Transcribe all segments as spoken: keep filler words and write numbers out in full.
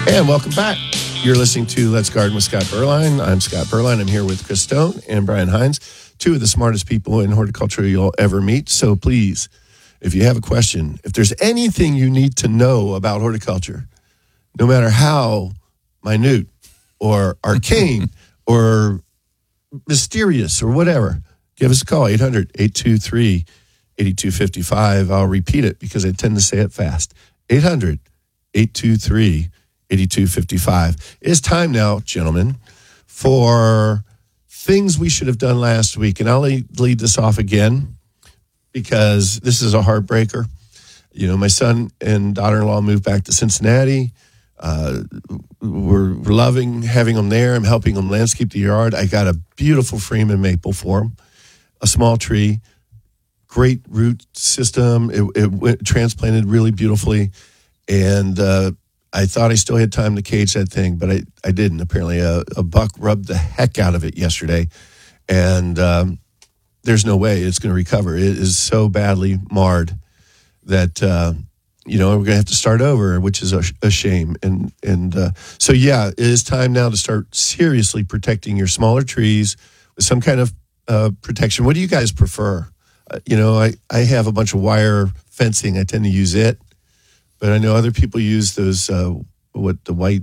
And welcome back. You're listening to Let's Garden with Scott Berline. I'm Scott Berline. I'm here with Chris Stone and Brian Hines, two of the smartest people in horticulture you'll ever meet. So please, if you have a question, if there's anything you need to know about horticulture, no matter how minute or arcane or mysterious or whatever, give us a call, eight hundred, eight two three, eight two five five. I'll repeat it because I tend to say it fast. eight hundred, eight two three, eight two five five. It's time now, gentlemen, for things we should have done last week. And I'll lead, lead this off again because this is a heartbreaker. You know, my son and daughter-in-law moved back to Cincinnati. Uh, we're loving having them there. I'm helping them landscape the yard. I got a beautiful Freeman maple for them, a small tree, great root system. It, it went, transplanted really beautifully. And uh, I thought I still had time to cage that thing, but I, I didn't. Apparently, a, a buck rubbed the heck out of it yesterday, and um, there's no way it's going to recover. It is so badly marred that, uh, you know, we're going to have to start over, which is a, a shame. And, and uh, so, yeah, it is time now to start seriously protecting your smaller trees with some kind of uh, protection. What do you guys prefer? Uh, you know, I, I have a bunch of wire fencing. I tend to use it. But I know other people use those, uh, what, the white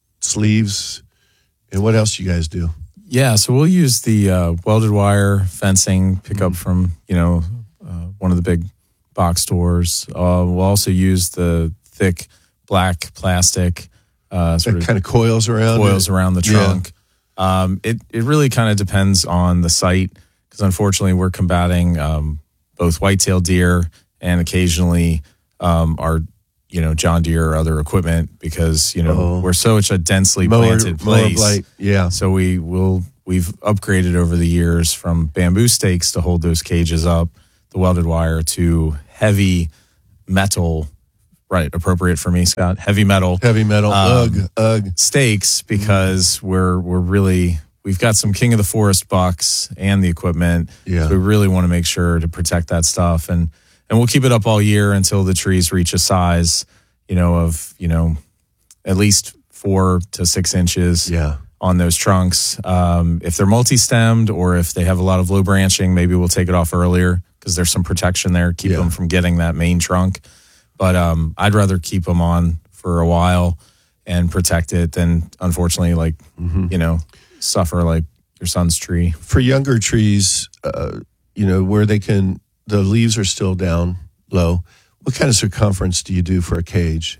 sleeves. And what else you guys do? Yeah, so we'll use the uh, welded wire fencing, pick up from, you know, uh, one of the big box stores. Uh, we'll also use the thick black plastic. Uh, sort that of kind of coils around Coils it. around the trunk. Yeah. Um, it, it really kind of depends on the site because unfortunately we're combating um, both white-tailed deer and occasionally um, our you know, John Deere or other equipment because, you know, oh. we're such a densely mower, planted place. Mower blight. Yeah. So we will, we've upgraded over the years from bamboo stakes to hold those cages up, the welded wire, to heavy metal, right, appropriate for me, Scott, heavy metal. Heavy metal, um, ugh, ugh. Stakes because mm-hmm. we're, we're really, we've got some king of the forest bucks and the equipment. Yeah. So we really want to make sure to protect that stuff. And, And we'll keep it up all year until the trees reach a size, you know, of, you know, at least four to six inches yeah. on those trunks. Um, if they're multi-stemmed or if they have a lot of low branching, maybe we'll take it off earlier because there's some protection there, keep yeah. them from getting that main trunk. But um, I'd rather keep them on for a while and protect it than, unfortunately, like, mm-hmm. you know, suffer like your son's tree. For younger trees, uh, you know, where they can... the leaves are still down low. What kind of circumference do you do for a cage?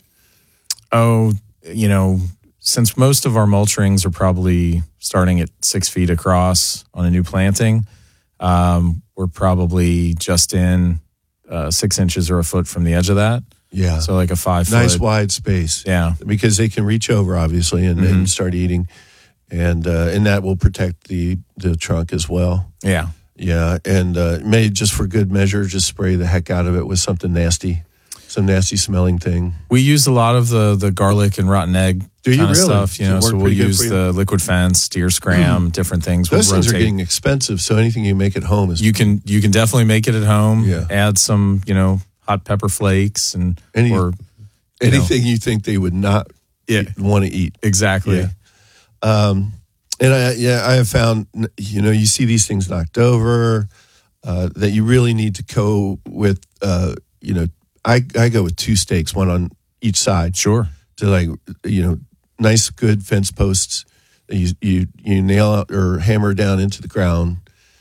Oh, you know, since most of our mulch rings are probably starting at six feet across on a new planting, um, we're probably just in uh, six inches or a foot from the edge of that. Yeah. So like a five nice foot. wide space. Yeah. Because they can reach over, obviously, and, mm-hmm. and start eating. And uh, and that will protect the, the trunk as well. Yeah. Yeah, and uh, may just for good measure, just spray the heck out of it with something nasty, some nasty smelling thing. We use a lot of the the garlic and rotten egg Do you kind really? of stuff, you know. So we'll use the liquid fence, deer scram, mm. different things. Those we'll things rotate. are getting expensive, so anything you make at home is you can you can definitely make it at home. Yeah. Add some, you know, hot pepper flakes and Any, or you anything know. you think they would not yeah. want to eat. Exactly. Yeah. Um, and I yeah I have found, you know, you see these things knocked over. Uh, that you really need to go with, uh, you know, I, I go with two stakes, one on each side. Sure. To like, you know, nice, good fence posts that you, you, you nail out or hammer down into the ground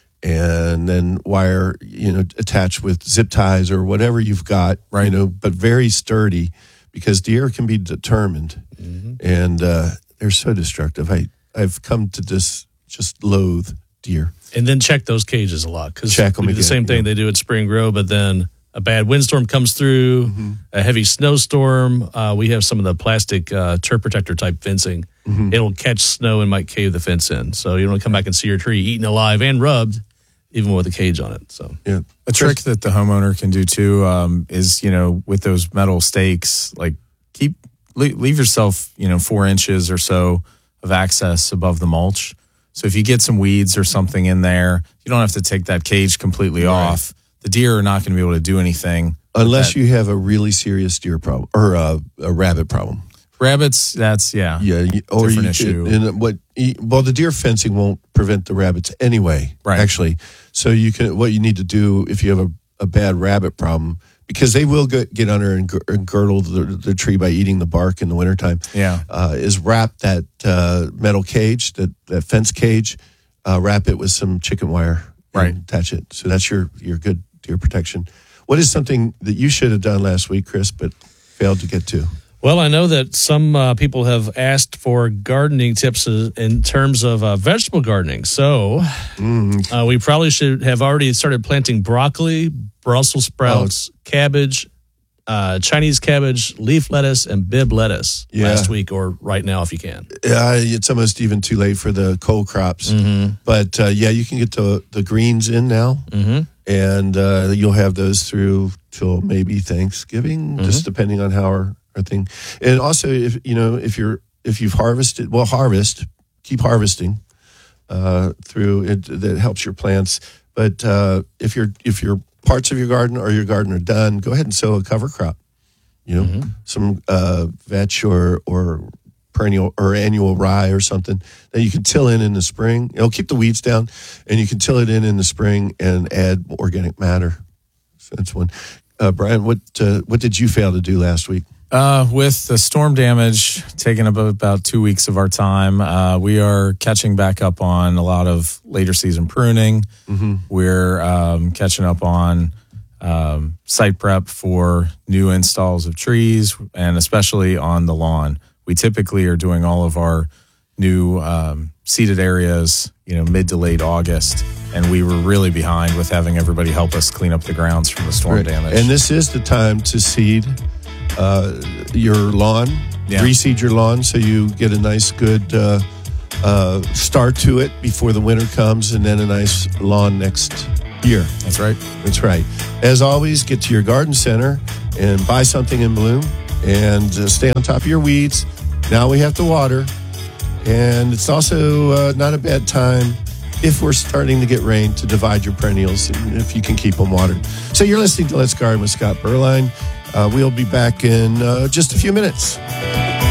and then wire, you know, attached with zip ties or whatever you've got, right. you know, but very sturdy because deer can be determined mm-hmm. and uh, they're so destructive. I, I've come to just, just loathe deer. And then check those cages a lot because they do the again, same thing yeah. they do at Spring Grove, but then a bad windstorm comes through, mm-hmm. a heavy snowstorm. Uh, we have some of the plastic uh, turf protector type fencing. Mm-hmm. It'll catch snow and might cave the fence in. So you don't want to come back and see your tree eaten alive and rubbed, even with a cage on it. So yeah, a trick that the homeowner can do too um, is, you know, with those metal stakes, like keep leave yourself, you know, four inches or so of access above the mulch. So if you get some weeds or something in there, you don't have to take that cage completely right. off. The deer are not going to be able to do anything. Unless that, you have a really serious deer problem or a, a rabbit problem. Rabbits, that's, yeah. Yeah, you- or Different you, issue. And what? Well, the deer fencing won't prevent the rabbits anyway. Right. Actually, so you can. What you need to do if you have a, a bad rabbit problem, because they will get, get under and, gir- and girdle the, the tree by eating the bark in the wintertime. Yeah. uh, is wrap that uh, metal cage, that that fence cage, uh, wrap it with some chicken wire, and Right. attach it. So that's your your good deer protection. What is something that you should have done last week, Chris, but failed to get to? Well, I know that some uh, people have asked for gardening tips uh, in terms of uh, vegetable gardening. So Mm. uh, we probably should have already started planting broccoli, Brussels sprouts, cabbage, uh, Chinese cabbage, leaf lettuce, and bib lettuce Yeah. last week or right now if you can. Yeah, it's almost even too late for the cold crops. Mm-hmm. But uh, yeah, you can get the the greens in now, Mm-hmm. and uh, you'll have those through till maybe Thanksgiving, just depending on how our, our thing. And also, if you know, if you're if you've harvested, well, harvest, keep harvesting uh, through it. That helps your plants. But uh, if you're if your parts of your garden or your garden are done, go ahead and sow a cover crop. You know, some uh, vetch or or perennial or annual rye or something that you can till in in the spring. It'll keep the weeds down, and you can till it in in the spring and add organic matter. So that's one. Uh, Brian, what uh, what did you fail to do last week? Uh, with the storm damage taking up about two weeks of our time, uh, we are catching back up on a lot of later season pruning. Mm-hmm. We're um, catching up on um, site prep for new installs of trees, and especially on the lawn. We typically are doing all of our new um, seeded areas, you know, mid to late August, and we were really behind with having everybody help us clean up the grounds from the storm Right. damage. And this is the time to seed uh, your lawn, Yeah. reseed your lawn, so you get a nice, good uh, uh, start to it before the winter comes, and then a nice lawn next year. That's right. That's right. As always, get to your garden center and buy something in bloom, and uh, stay on top of your weeds. Now we have to water, and it's also uh, not a bad time if we're starting to get rain to divide your perennials, and if you can keep them watered. So you're listening to Let's Garden with Scott Berline. Uh, we'll be back in uh, just a few minutes.